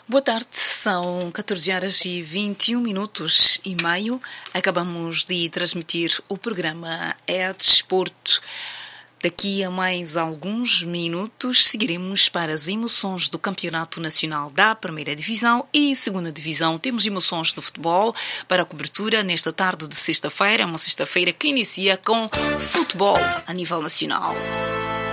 Boa tarde, são 14 horas e 21 minutos e meio. Acabamos de transmitir o programa É Desporto. Daqui a mais alguns minutos seguiremos para as emoções do Campeonato Nacional da Primeira Divisão e Segunda Divisão. Temos emoções do futebol para a cobertura nesta tarde de sexta-feira, uma sexta-feira que inicia com futebol a nível nacional.